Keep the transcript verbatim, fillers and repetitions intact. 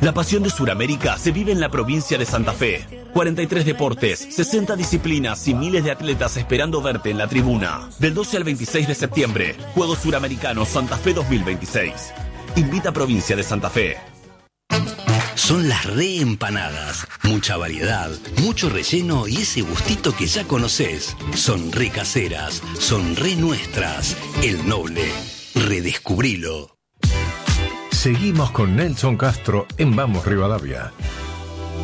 La pasión de Sudamérica se vive en la provincia de Santa Fe. cuarenta y tres deportes, sesenta disciplinas y miles de atletas esperando verte en la tribuna. Del doce al veintiséis de septiembre, Juegos Suramericanos Santa Fe dos mil veintiséis. Invita a Provincia de Santa Fe. Son las reempanadas. Mucha variedad, mucho relleno y ese gustito que ya conoces. Son re caseras, son re nuestras. El Noble. Redescubrilo. Seguimos con Nelson Castro en Vamos Rivadavia.